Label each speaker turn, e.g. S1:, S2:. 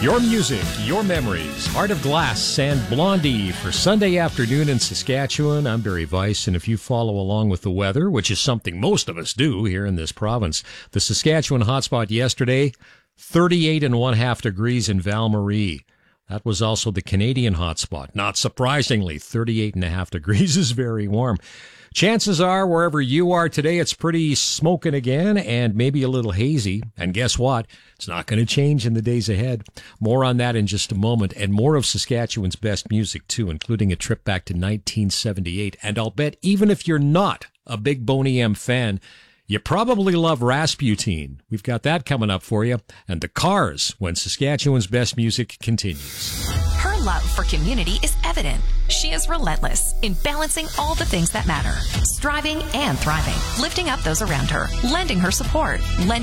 S1: Your music, your memories, Heart of Glass and Blondie for Sunday afternoon in Saskatchewan. I'm Barry Weiss, and if you follow along with the weather, which is something most of us do here in this province, the Saskatchewan hotspot yesterday, 38.5 degrees in Val-Marie. That was also the Canadian hotspot. Not surprisingly, 38.5 degrees is very warm. Chances are, wherever you are today, it's pretty smoking again and maybe a little hazy. And guess what? It's not going to change in the days ahead. More on that in just a moment, and more of Saskatchewan's best music, too, including a trip back to 1978. And I'll bet even if you're not a big Boney M fan, you probably love Rasputin. We've got that coming up for you. And the Cars, when Saskatchewan's best music continues.
S2: Her love for community is evident. She is relentless in balancing all the things that matter, striving and thriving, lifting up those around her, lending her support,